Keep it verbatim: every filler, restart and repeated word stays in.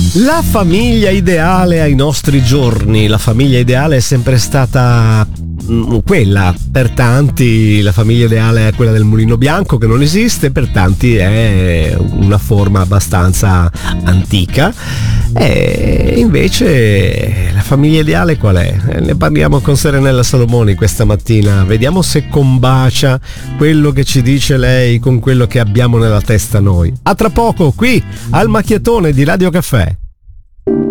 La famiglia ideale ai nostri giorni, la famiglia ideale è sempre stata quella, per tanti la famiglia ideale è quella del mulino bianco, che non esiste, per tanti è una forma abbastanza antica, e invece la famiglia ideale qual è? Ne parliamo con Serenella Salomoni questa mattina, vediamo se combacia quello che ci dice lei con quello che abbiamo nella testa noi. A tra poco qui al Macchiatone di Radio Caffè.